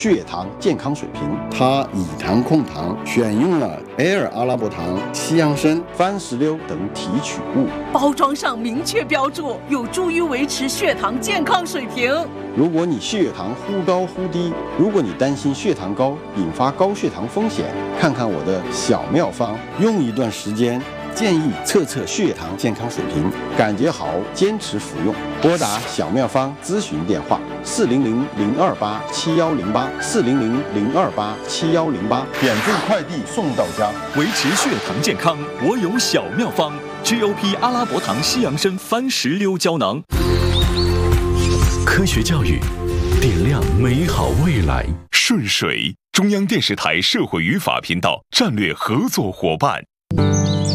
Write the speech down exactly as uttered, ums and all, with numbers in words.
血糖健康水平。 它以糖控糖，选用了 L 阿拉伯糖、西洋参、 番石榴等提取物， 包装上明确标注，有助于维持血糖健康水平。 如果你血糖忽高忽低，如果你担心血糖高引发高血糖风险，看看我的小妙方，用一段时间，建议测测血糖健康水平，感觉好坚持服用。拨打小妙方咨询电话：四零零零二八七幺零八，四零零零二八七幺零八，免费快递送到家。 维持血糖健康，我有小妙方 ：G O P 阿拉伯糖西洋参番石榴胶囊。科学教育，点亮美好未来。顺水，中央电视台社会语法频道战略合作伙伴。